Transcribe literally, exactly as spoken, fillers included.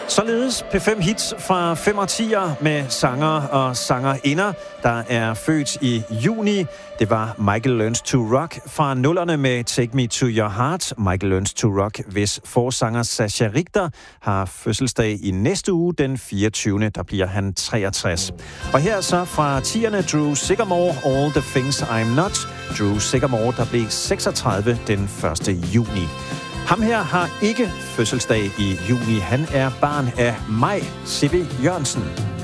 Således P fem hits fra fem årtier med sanger og sangerinder, der er født i juni. Det var Michael Learns to Rock fra nullerne med Take Me to Your Heart. Michael Learns to Rock, hvis forsanger Sascha Richter har fødselsdag i næste uge, den fireogtyvende Der bliver han treogtres. Og her så fra tierne Drew Sycamore, All the Things I'm Not. Drew Sycamore, der blev seksogtredive den første juni. Ham her har ikke fødselsdag i juni. Han er barn af Maj Sibbe Jørgensen.